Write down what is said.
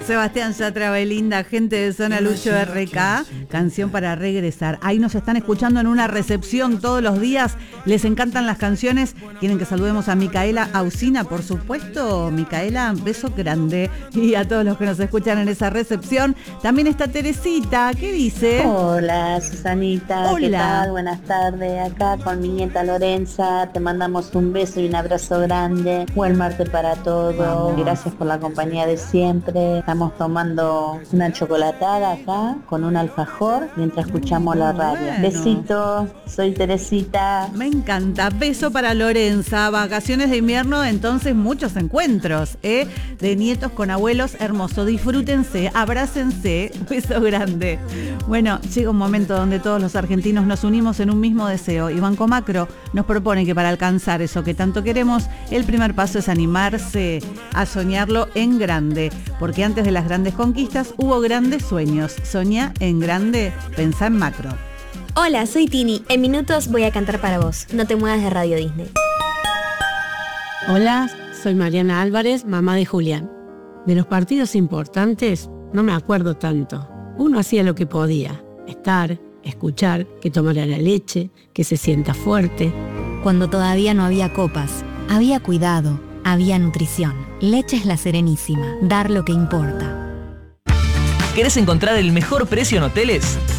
Sebastián Yatra, Belinda, gente de Zona Lucho RK, canción para regresar. Ahí nos están escuchando en una recepción todos los días. Les encantan las canciones. Quieren que saludemos a Micaela Ausina, por supuesto. Micaela, beso grande. Y a todos los que nos escuchan en esa recepción. También está Teresita. ¿Qué dice? Hola, Susanita. Hola. ¿Qué tal? Buenas tardes. Acá con mi nieta Lorenza. Te mandamos un beso y un abrazo grande. Buen martes para todos. Vamos. Gracias por la compañía de siempre. Estamos tomando una chocolatada acá con un alfajor mientras escuchamos la radio. Bueno. Besitos. Soy Teresita. Me encanta. Beso para Lorenza. Vacaciones de invierno, entonces muchos encuentros, de nietos con abuelos. Hermoso. Disfrútense, abrácense. Beso grande. Bueno, llega un momento donde todos los argentinos nos unimos en un mismo deseo. Y Banco Macro nos propone que para alcanzar eso que tanto queremos, el primer paso es animarse a soñarlo en grande. Porque antes de las grandes conquistas hubo grandes sueños. Soñá en grande, pensá en macro. Hola, soy Tini. En minutos voy a cantar para vos. No te muevas de Radio Disney. Hola, soy Mariana Álvarez, mamá de Julián. De los partidos importantes no me acuerdo tanto. Uno hacía lo que podía. Estar, escuchar, que tomara la leche, que se sienta fuerte. Cuando todavía no había copas, había cuidado, había nutrición. Leche es La Serenísima. Dar lo que importa. ¿Querés encontrar el mejor precio en hoteles?